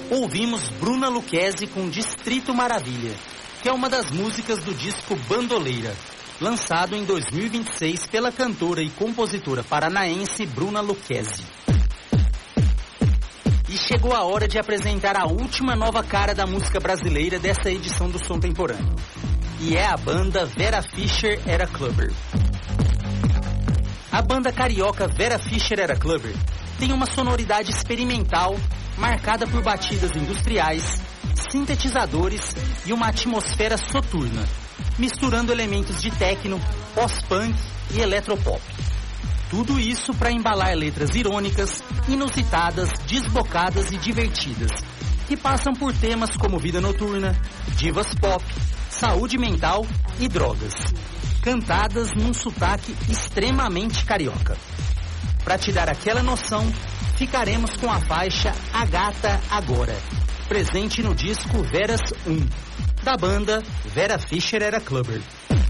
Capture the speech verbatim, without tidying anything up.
Ouvimos Bruna Lucchesi com Distrito Maravilha, que é uma das músicas do disco Bandoleira, lançado em dois mil e vinte e seis pela cantora e compositora paranaense Bruna Lucchesi. E chegou a hora de apresentar a última nova cara da música brasileira dessa edição do Som Temporâneo. E é a banda Vera Fischer Era Clubber. A banda carioca Vera Fischer Era Clubber tem uma sonoridade experimental marcada por batidas industriais, sintetizadores e uma atmosfera soturna, misturando elementos de techno, pós-punk e eletropop. Tudo isso para embalar letras irônicas, inusitadas, desbocadas e divertidas, que passam por temas como vida noturna, divas pop, saúde mental e drogas, cantadas num sotaque extremamente carioca. Para te dar aquela noção, ficaremos com a faixa A Gata Agora, presente no disco Veras um, da banda Vera Fischer Era Clubber.